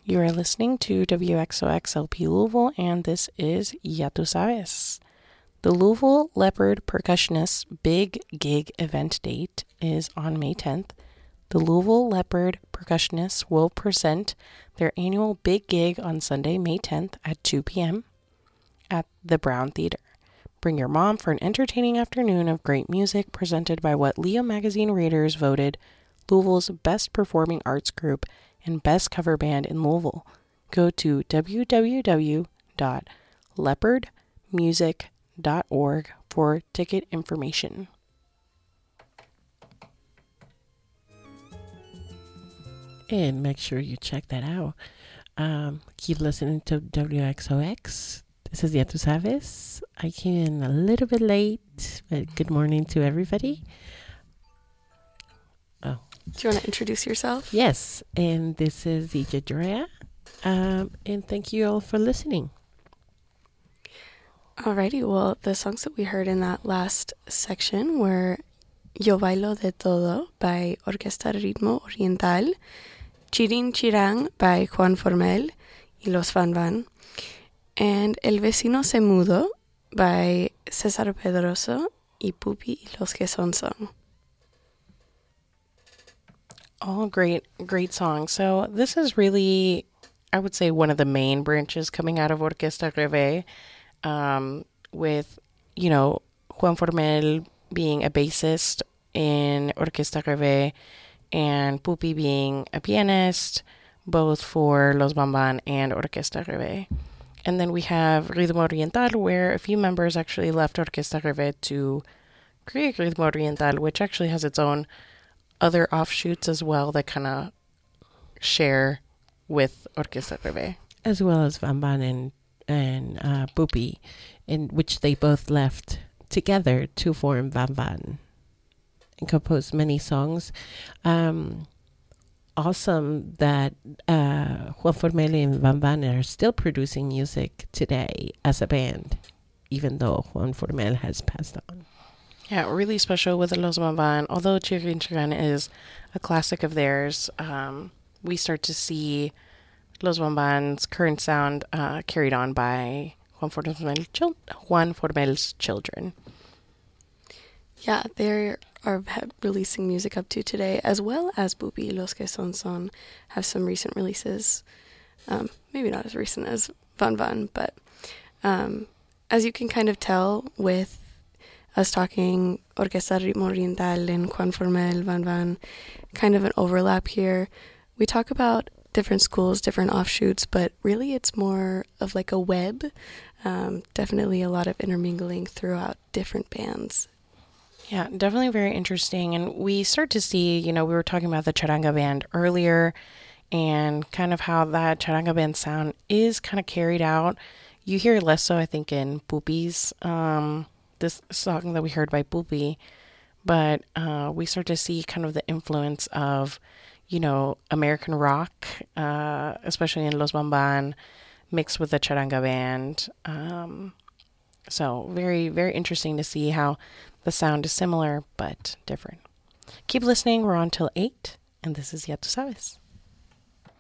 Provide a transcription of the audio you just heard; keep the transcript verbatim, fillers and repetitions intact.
You are listening to W X O X L P Louisville, and this is Ya Tu Sabes. The Louisville Leopard Percussionists' big gig event date is on May tenth. The Louisville Leopard Percussionists will present their annual big gig on Sunday, May tenth at two p.m. at the Brown Theater. Bring your mom for an entertaining afternoon of great music presented by what Leo Magazine readers voted Louisville's best performing arts group and best cover band in Louisville. Go to w w w dot leopard music dot org for ticket information. And make sure you check that out. Um, keep listening to W X O X. This is Ya Tu Sabes. I came in a little bit late, but good morning to everybody. Oh. Do you want to introduce yourself? Yes, and this is D J Drea. Um, and thank you all for listening. Alrighty, well, the songs that we heard in that last section were Yo Bailo de Todo by Orquesta Ritmo Oriental, Chirin Chirang by Juan Formel y Los Van Van, and El Vecino Se Mudo by César Pedroso y Pupi y Los Que Son Son. All great, great songs. So this is really, I would say, one of the main branches coming out of Orquesta Reve, um, with, you know, Juan Formel being a bassist in Orquesta Reve and Pupi being a pianist, both for Los Bamban and Orquesta Reve. And then we have Ritmo Oriental, where a few members actually left Orquesta Reve to create Ritmo Oriental, which actually has its own other offshoots as well that kind of share with Orquesta Reve. As well as Van Van and, and uh, Pupi, in which they both left together to form Van Van and composed many songs. Um, awesome that uh, Juan Formel and Van Van are still producing music today as a band, even though Juan Formel has passed on. Yeah, really special with Los Bamban. Although Chirin Chiran is a classic of theirs, um, we start to see Los Bamban's current sound uh, carried on by Juan, Formel, Juan Formel's children. Yeah, they are releasing music up to today, as well as Pupi y Los Que Son Son have some recent releases. Um, maybe not as recent as Van Van, but um, as you can kind of tell with us talking Orquesta Ritmo Oriental and Juan Formel, Van Van, kind of an overlap here. We talk about different schools, different offshoots, but really it's more of like a web. Um, definitely a lot of intermingling throughout different bands. Yeah, definitely very interesting. And we start to see, you know, we were talking about the Charanga band earlier and kind of how that Charanga band sound is kind of carried out. You hear less so, I think, in Pupi's um this song that we heard by Pupi, but uh, we start to see kind of the influence of, you know, American rock, uh, especially in Los Bamban, mixed with the Charanga band. Um, so very, very interesting to see how the sound is similar but different. Keep listening. We're on till eight, and this is Ya Tu Sabes.